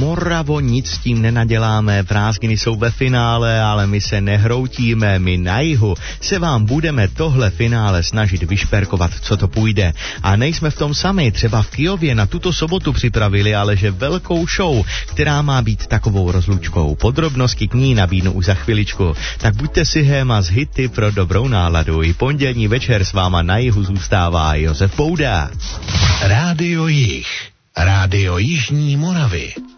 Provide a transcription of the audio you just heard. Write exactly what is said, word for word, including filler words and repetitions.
Moravo, nic s tím nenaděláme, prázdniny jsou ve finále, ale my se nehroutíme, my na jihu se vám budeme tohle finále snažit vyšperkovat, co to půjde. A nejsme v tom sami, třeba v Kyjově na tuto sobotu připravili ale že velkou show, která má být takovou rozlučkou. Podrobnosti k ní nabídnu už za chviličku. Tak buďte si héma z hity pro dobrou náladu. I pondělní večer s váma na jihu zůstává Josef Pouda. Rádio Jih. Rádio Jižní Moravy.